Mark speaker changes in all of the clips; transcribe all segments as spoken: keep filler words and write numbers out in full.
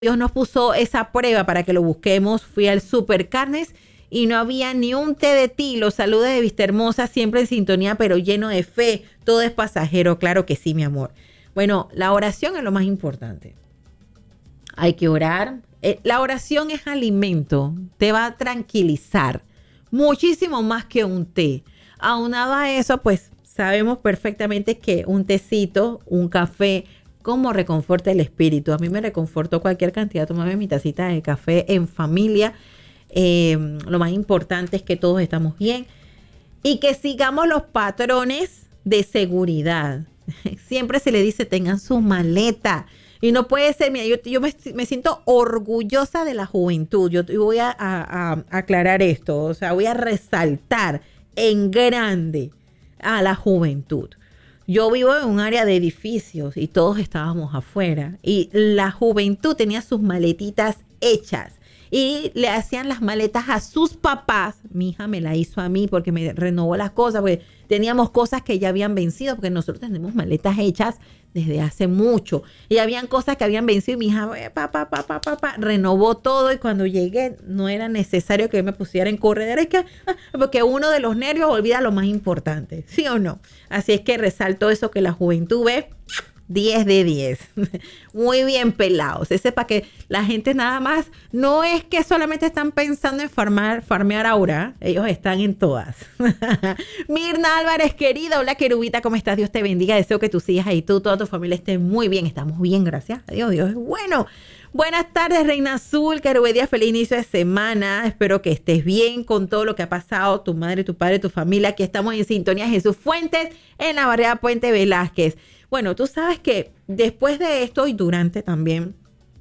Speaker 1: Dios nos puso esa prueba para que lo busquemos. Fui al Supercarnes y no había ni un té de ti. Los saludos de Vista Hermosa, siempre en sintonía, pero lleno de fe. Todo es pasajero, claro que sí, mi amor. Bueno, la oración es lo más importante. Hay que orar. Eh, la oración es alimento. Te va a tranquilizar muchísimo más que un té. Aunado a eso, pues sabemos perfectamente que un tecito, un café, cómo reconforta el espíritu. A mí me reconfortó cualquier cantidad, tomarme mi tacita de café en familia. Eh, lo más importante es que todos estamos bien y que sigamos los patrones de seguridad. Siempre se le dice, tengan su maleta. Y no puede ser, mira, yo, yo me, me siento orgullosa de la juventud. Yo voy a, a, a aclarar esto, o sea, voy a resaltar en grande a la juventud. Yo vivo en un área de edificios y todos estábamos afuera y la juventud tenía sus maletitas hechas y le hacían las maletas a sus papás. Mi hija me la hizo a mí porque me renovó las cosas, porque teníamos cosas que ya habían vencido, porque nosotros tenemos maletas hechas desde hace mucho y habían cosas que habían vencido y mi hija pa, pa, pa, pa, pa, pa, renovó todo y cuando llegué no era necesario que me pusiera en corredera, es que, porque uno de los nervios olvida lo más importante, ¿sí o no? Así es que resalto eso, que la juventud ve diez de diez. Muy bien pelados. Ese para que la gente nada más, no es que solamente están pensando en farmar, farmear ahora, ellos están en todas. Mirna Álvarez, querida, hola querubita, ¿cómo estás? Dios te bendiga, deseo que tus hijas y tú, toda tu familia estén muy bien. Estamos bien, gracias a Dios, Dios es bueno. Buenas tardes, Reina Azul, querubedía, feliz inicio de semana. Espero que estés bien con todo lo que ha pasado, tu madre, tu padre, tu familia. Aquí estamos en sintonía Jesús Fuentes, en la barriada Puente Velázquez. Bueno, tú sabes que después de esto y durante también,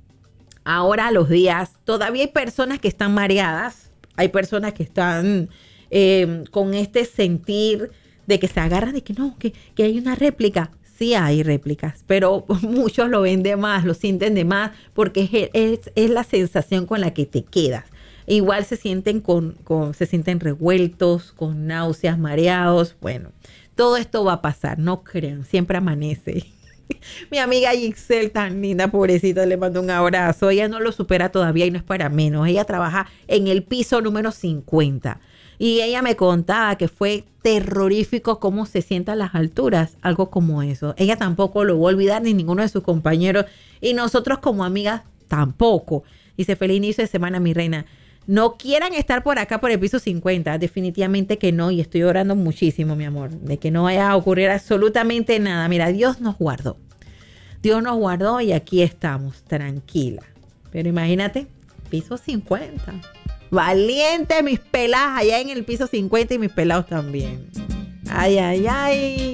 Speaker 1: ahora a los días, todavía hay personas que están mareadas, hay personas que están eh, con este sentir de que se agarran de que no, que, que hay una réplica. Sí hay réplicas, pero muchos lo ven de más, lo sienten de más, porque es, es, es la sensación con la que te quedas. Igual se sienten, con, con, se sienten revueltos, con náuseas, mareados, bueno. Todo esto va a pasar, no crean, siempre amanece. Mi amiga Giselle, tan linda, pobrecita, le mando un abrazo. Ella no lo supera todavía y no es para menos. Ella trabaja en el piso número cincuenta. Y ella me contaba que fue terrorífico cómo se sienta a las alturas, algo como eso. Ella tampoco lo va a olvidar, ni ninguno de sus compañeros. Y nosotros como amigas tampoco. Dice, feliz inicio de semana, mi reina. No quieran estar por acá por el piso cincuenta, definitivamente que no, y estoy orando muchísimo, mi amor, de que no vaya a ocurrir absolutamente nada. Mira, Dios nos guardó, Dios nos guardó y aquí estamos, tranquila. Pero imagínate, piso cincuenta, valiente mis peladas allá en el piso cincuenta y mis pelados también. Ay, ay, ay.